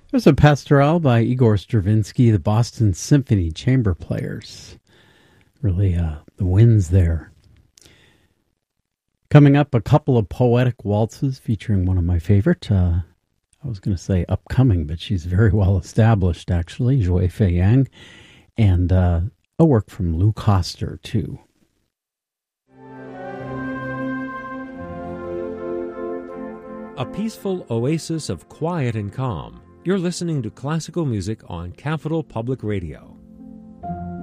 There's a pastoral by Igor Stravinsky, the Boston Symphony Chamber Players. Really, the winds there. Coming up, a couple of poetic waltzes featuring one of my favorite. I was going to say upcoming, but she's very well established, actually, Zhui Fei Yang. And a work from Lou Koster, too. A peaceful oasis of quiet and calm. You're listening to classical music on Capital Public Radio.